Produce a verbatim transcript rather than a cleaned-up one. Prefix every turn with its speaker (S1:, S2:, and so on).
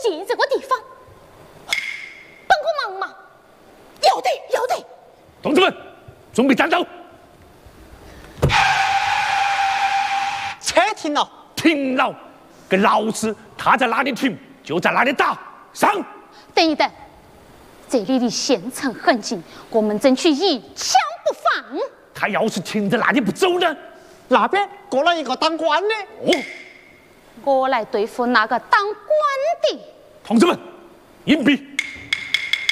S1: 及这个地方，帮个忙嘛？要得，要得。
S2: 同志们，准备站走。
S3: 车停了，
S2: 停了，跟老师他在哪里停，就在哪里打。上。
S1: 等一等，这里离县城很近，我们争取一枪不放。
S2: 他要是停在那里不走呢？
S3: 那边过来一个当官的。
S2: 哦，
S1: 我来对付那个当官的。
S2: 同志们，隐蔽。